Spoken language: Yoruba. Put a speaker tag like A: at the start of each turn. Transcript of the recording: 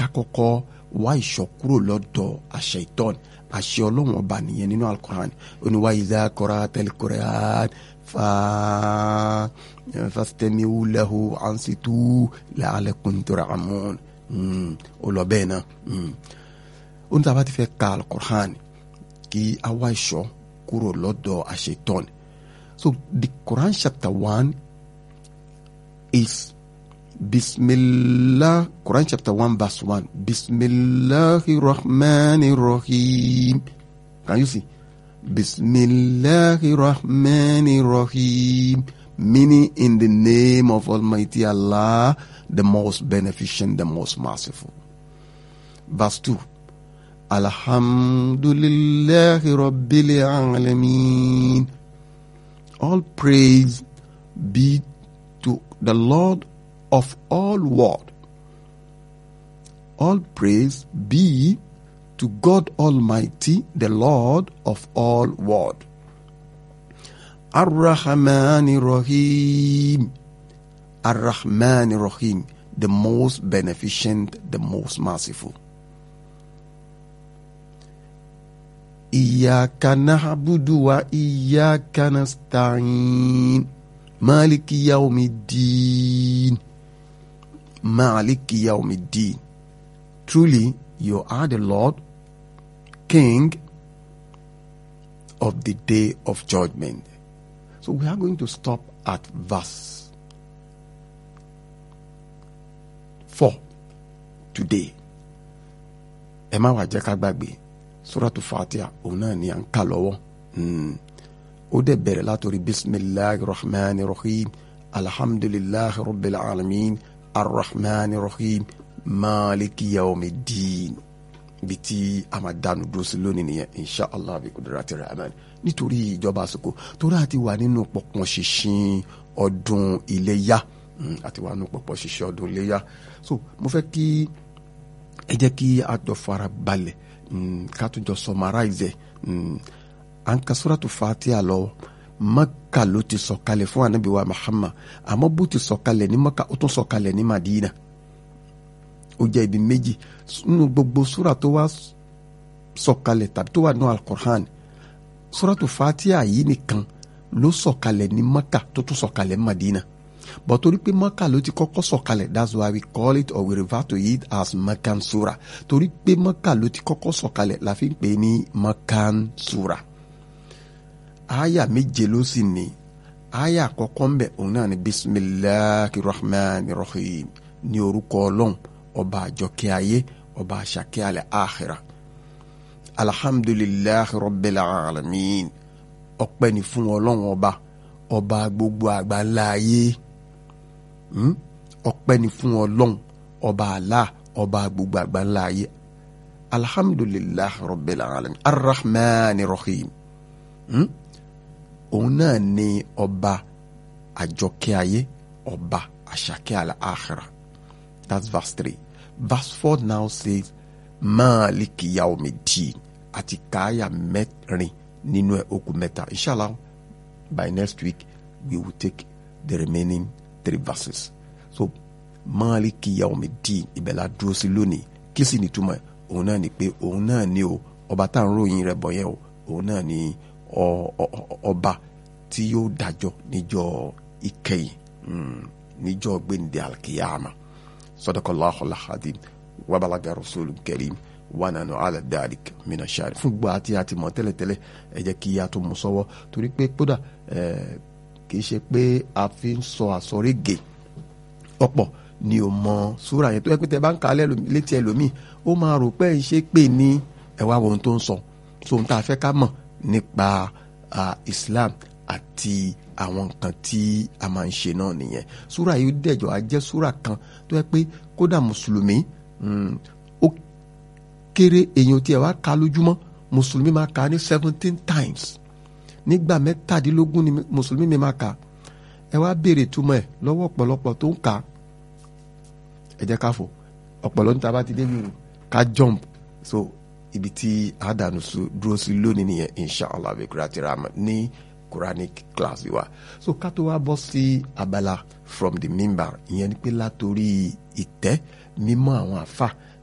A: ká kọ́kọ́ wá ìṣọ́ kúrò lọ́dọ̀ àṣẹ̀tọ́n àṣẹ Ọlọ́run ọba nìyẹn nínú Al-Qur'an ó ní wa idha qara'tal Qur'an fastami'u lahu ansitu la'allakum turhamun ó lọ bẹ́ẹ̀ náà ó ní tá a bá ti fẹ́ ka Al-Qur'an kí a wá ìṣọ́ kúrò lọ́dọ̀ àṣẹ̀tọ́n. So the Quran chapter 1 is Bismillah. Quran chapter 1 verse 1. Bismillahirrahmanirrahim. Can you see? Bismillahirrahmanirrahim. Meaning in the name of Almighty Allah, the most beneficent, the most merciful. Verse 2. Alhamdulillahi Rabbil Alameen. All praise be to the Lord of all world. All praise be to God Almighty, the Lord of all world. Ar-Rahmanir Rahim. Ar-Rahmanir Rahim, the most beneficent, the most merciful. Iyyaka na'budu wa iyyaka nasta'in. Maliki yawmiddin. Maliki yawmiddin. Truly, you are the Lord, King of the day of judgment. So we are going to stop at verse 4 today. Ẹ má wá jẹ́ ká gbàgbé. Suratu Fatiha òun náà ni à ń kà lọ́wọ́ ó dẹ̀ bẹ̀rẹ̀ látòrí bismillahir rahmanir rahim alhamdulillahi rabbil alamin arrahmanir rahim maliki yawmiddin bí tí a máa dánu dúró sí lónìí nìyẹn insha Allah bi kudratir rahman nítorí ìjọba àsìkò torí àti wà nínú pọ̀pọ̀ ṣìnṣìn ọdún iléyá àti wà nínú pọ̀pọ̀ ṣìnṣìn ọdún iléyá. So mo fẹ́ kí ẹ jẹ́ kí a jọ fara balẹ̀ ká tún jọ summarize à ń ka suratu Fatiha lọ. Maka ló ti sọ̀kalẹ̀ fún Ànábì wa Muhammad àmọ́ bó ti sọ̀kalẹ̀ ní Maka ó tún sọ̀kalẹ̀ ní Madina. Ó jẹ́ ibi méjì nínú gbogbo súra tó wá sọ̀kalẹ̀ tàbí tó wà nínú Al-Qur'an. Suratu Fatiha yìí nìkan ló sọ̀kalẹ̀ ní Maka tó tún sọ̀kalẹ̀ ní Madina. But torí pé Maka ló ti kọ́kọ́ sọ̀kalẹ̀, that's why we call it or we refer to it as Makan Surah. Torí pé Maka ló ti kọ́kọ́ sọ̀kalẹ̀ la fi ń pè ní Makan Surah. Aya méje ló sì ní. Aya àkọ́kọ́ ń bẹ òun náà ni Bismillahirrahmanirrahim, ní orúkọ Ọlọ́run ọba àjọkẹ́ ayé ọba àṣàkẹ́ alẹ́ àkhírà. Alhamdulillahi Rabbil Alamin, ọpẹ́ ni fún Ọlọ́run ọba gbogbo àgbáńlá ayé. Ọpẹ́ ni fún Ọlọ́run ọba Allah ọba gbogbo àgbáńlá ayé. Alhamdulillahi Rabbil Alamin Ar-Rahmanir Rahim, òun náà ni ọba àjọkẹ́ ayé ọba àṣàkẹ́ al-akhirah. That's verse 3. Verse 4 now says Maliki Yawmiddin, àti káyà mẹ́rin nínú ẹ̀ ó kù mẹ́ta. Inshallah by next week we will take the remaining 3 verses. So Maliki Yawmiddin ibẹ̀ la dúró sí lónìí. Kí sì ni túmọ̀ ẹ̀? Òun náà ni pé òun náà ni o ọba tá à ń ròyìn rẹ̀ bọ̀ yẹn o òun náà ni ọba tí yóò dájọ́ níjọ́ ìkẹyìn níjọ́ gbẹ̀ǹdẹ̀ alkiyama. Sadaqallahul Azim wa balaga rasulul karim wa nanu ala dhalik mina shari. Fún gbọ́ àti mọ̀ tẹ́lẹ̀tẹ́lẹ̀ ẹ jẹ́ kí a tó mú sọ́wọ́ torí pé kódà kì í ṣe pé a fi ń sọ àsọ̀régè ọ̀pọ̀ ni o mọ súra yẹn tó yẹ pé tẹ bá ń kalẹ̀ létí ẹlòmíì ó máa rò pé ṣe pé ní ẹ̀wá ohun tó ń sọ ohun tá a fẹ́ ká mọ̀ nípa Islam àti àwọn nǹkan tí a máa ń ṣe náà nìyẹn. Súra yìí dẹ̀jọ́ a jẹ́ súra kan tó yẹ pé kódà mùsùlùmí ó kéré èèyàn tí ẹ wá ka lójúmọ́ mùsùlùmí máa ka ní 17 times. Nígbà 17 ni mùsùlùmí mi máa ka. Ẹ wá béèrè túmọ̀ ẹ̀ lọ́wọ́ ọ̀pọ̀lọpọ̀ tó ń ka. Ẹ jẹ́ ká fò ọ̀pọ̀lọ́ níta bá ti dé mi ká jump. So ibi tí àdánù dúró sí lónìí nìyẹn inshallah bi kurati rahman ní Quranic class wa. So ká tó wá bọ́ sí abala from the mimbar ìyẹn ni pé látòrí ìtẹ́ mímọ́ àwọn àfà